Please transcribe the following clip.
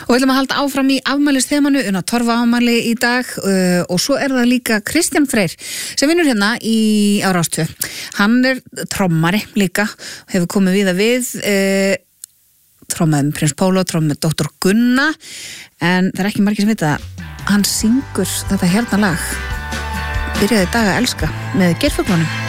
Og við ætlum að halda áfram í afmælisþemanu, Una Torfa afmæli í dag og svo það líka Kristján Freyr sem vinnur hérna á Rás 2. Hann trommari líka, hefur komið víða við, trommaði með Prins Pólo, trommaði með Dr. Gunna, en það ekki margir sem vita að hann syngur þetta hérna lag, Byrjaði í dag að elska með Geirfuglunum.